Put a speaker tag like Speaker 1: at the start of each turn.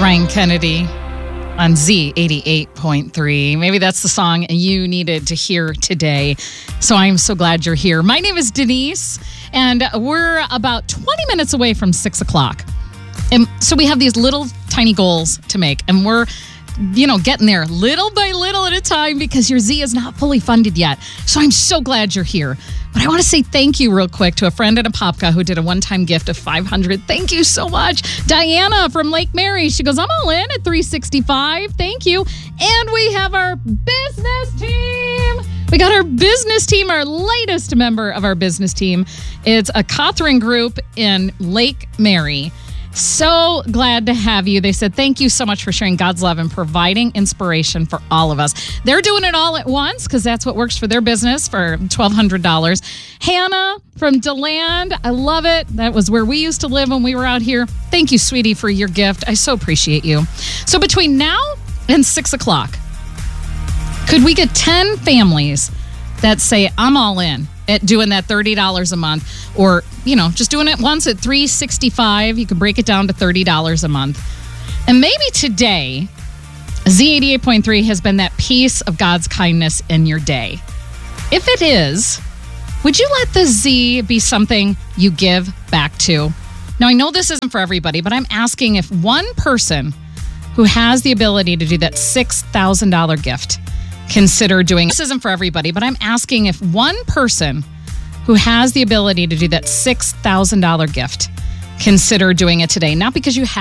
Speaker 1: Ryan Kennedy on Z88.3. Maybe that's the song you needed to hear today. So I'm so glad you're here. My name is Denise, and we're about 20 minutes away from 6 o'clock. And so we have these little tiny goals to make, and we're getting there little by little at a time because your Z is not fully funded yet. So I'm so glad you're here. But I want to say thank you real quick to a friend at Apopka who did a one-time gift of $500. Thank you so much. Diana from Lake Mary. She goes, I'm all in at $365. Thank you. And we have our business team. We got our business team, our latest member of our business team. It's a Catherine group in Lake Mary. So glad to have you. They said, thank you so much for sharing God's love and providing inspiration for all of us. They're doing it all at once because that's what works for their business for $1,200. Hannah from DeLand, I love it. That was where we used to live when we were out here. Thank you, sweetie, for your gift. I so appreciate you. So between now and 6 o'clock, could we get 10 families that say, I'm all in at doing that $30 a month, or just doing it once at $365. You could break it down to $30 a month. And maybe today, Z88.3 has been that piece of God's kindness in your day. If it is, would you let the Z be something you give back to? Now, I know this isn't for everybody, but I'm asking if one person who has the ability to do that $6,000 gift consider doing. This isn't for everybody, but I'm asking if one person who has the ability to do that $6,000 gift consider doing it today. Not because you have